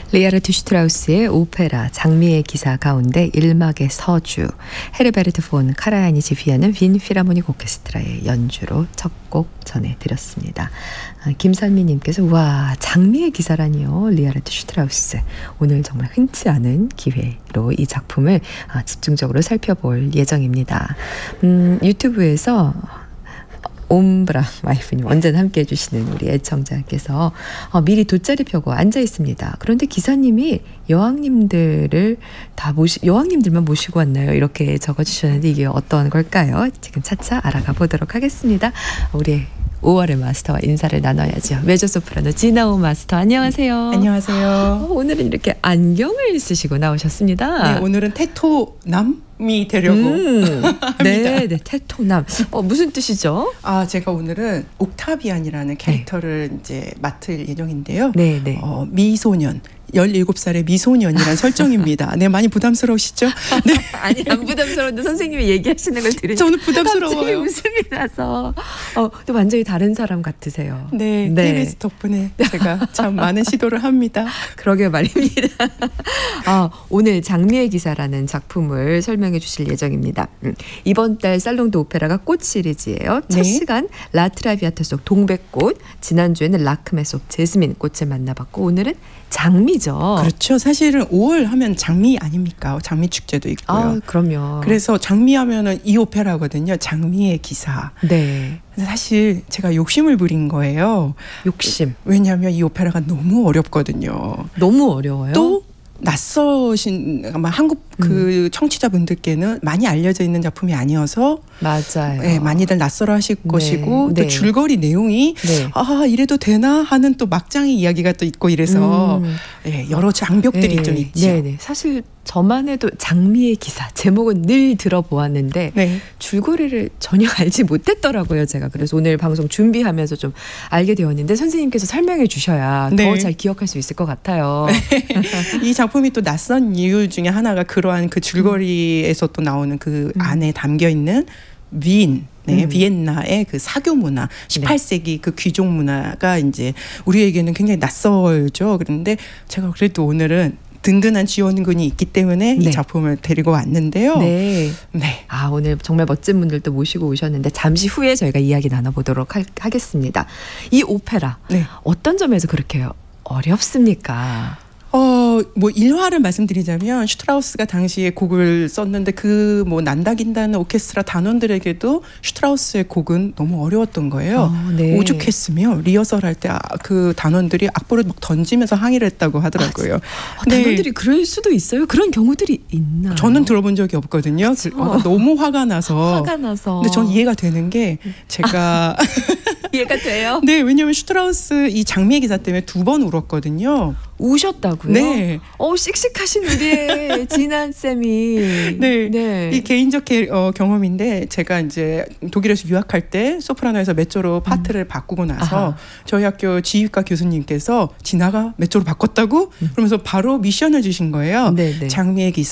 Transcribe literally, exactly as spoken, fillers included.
리하르트 슈트라우스의 오페라 장미의 기사 가운데 일 막의 서주, 헤르베르트 폰 카라야니치 비아는 빈 필하모닉 오케스트라의 연주로 첫 곡 전해드렸습니다. 아, 김선미님께서 와 장미의 기사라니요. 리하르트 슈트라우스. 오늘 정말 흔치 않은 기회로 이 작품을 아, 집중적으로 살펴볼 예정입니다. 음, 유튜브에서 옴브라 와이프님 언제나 함께해 주시는 우리 애청자께서 어, 미리 돗자리 펴고 앉아 있습니다. 그런데 기사님이 여왕님들을 다 모시 여왕님들만 모시고 왔나요? 이렇게 적어주셨는데 이게 어떤 걸까요? 지금 차차 알아가 보도록 하겠습니다. 우리 오월의 마스터와 인사를 나눠야죠. 메조소프라노 진아오 마스터 안녕하세요. 안녕하세요. 어, 오늘은 이렇게 안경을 쓰시고 나오셨습니다. 네, 오늘은 테토남이 되려고 음, 합니다. 네, 네, 테토남. 어, 무슨 뜻이죠? 아, 제가 오늘은 옥타비안이라는 캐릭터를 네. 이제 맡을 예정인데요. 네, 네. 어, 미소년. 열일곱 살의 미소년이란 설정입니다. 네, 많이 부담스러우시죠? 네. 아니, 안 부담스러운데 선생님이 얘기하시는 걸 들으니까 저는 부담스러워요. 갑자기 웃음이 나서. 어, 또 완전히 다른 사람 같으세요. 네, 네. 케이비에스 덕분에 제가 참 많은 시도를 합니다. 그러게 말입니다. 아, 오늘 장미의 기사라는 작품을 설명해 주실 예정입니다. 음, 이번 달 살롱드 오페라가 꽃 시리즈예요. 첫 네. 시간 라트라비아타 속 동백꽃, 지난주에는 라크메 속 제스민 꽃을 만나봤고 오늘은 장미죠. 그렇죠. 사실은 오월 하면 장미 아닙니까? 장미 축제도 있고요. 아, 그럼요. 그래서 장미 하면은 이 오페라거든요. 장미의 기사. 네. 사실 제가 욕심을 부린 거예요. 욕심. 왜냐하면 이 오페라가 너무 어렵거든요. 너무 어려워요. 또 낯서신 아마 한국 그 음. 청취자분들께는 많이 알려져 있는 작품이 아니어서 맞아요. 네, 많이들 낯설어 하실 네, 것이고 또 네. 줄거리 내용이 네. 아 이래도 되나 하는 또 막장의 이야기가 또 있고 이래서 음. 네, 여러 장벽들이 네, 좀 있죠. 네, 네. 사실 저만 해도 장미의 기사 제목은 늘 들어보았는데 네. 줄거리를 전혀 알지 못했더라고요. 제가 그래서 오늘 방송 준비하면서 좀 알게 되었는데 선생님께서 설명해 주셔야 네. 더 잘 기억할 수 있을 것 같아요. 이 작품이 또 낯선 이유 중에 하나가 그러한 그 줄거리에서 또 나오는 그 음. 안에 담겨 있는 위인, 네, 음. 비엔나의 그 사교 문화, 십팔 세기 네. 그 귀족 문화가 이제 우리에게는 굉장히 낯설죠. 그런데 제가 그래도 오늘은 든든한 지원군이 있기 때문에 네. 이 작품을 데리고 왔는데요. 네. 네. 아, 오늘 정말 멋진 분들도 모시고 오셨는데 잠시 후에 저희가 이야기 나눠보도록 하, 하겠습니다. 이 오페라 네. 어떤 점에서 그렇게 어렵습니까? 어, 뭐 일화를 말씀드리자면 슈트라우스가 당시에 곡을 썼는데 그 뭐 난다긴다는 오케스트라 단원들에게도 슈트라우스의 곡은 너무 어려웠던 거예요. 어, 네. 오죽했으며 리허설 할 때 그 단원들이 악보를 막 던지면서 항의를 했다고 하더라고요. 아, 단원들이 네. 그럴 수도 있어요? 그런 경우들이 있나요? 저는 들어본 적이 없거든요. 어, 너무 화가 나서. 화가 나서. 근데 전 이해가 되는 게 제가 이해가 돼요? 네, 왜냐하면 슈트라우스 이 장미의 기사 때문에 두 번 울었거든요. 우셨다고요? 네. 어, 씩씩하신 우리의 진한 쌤이. 네. 네. 이 개인적 게, 어, 경험인데 제가 이제 독일에서 유학할 때 소프라노에서 메조로 파트를 음. 바꾸고 나서 아하. 저희 학교 지휘과 교수님께서 진아가 메조로 바꿨다고? 음. 그러면서 바로 미션을 주신 거예요. 네네. 장미의 기사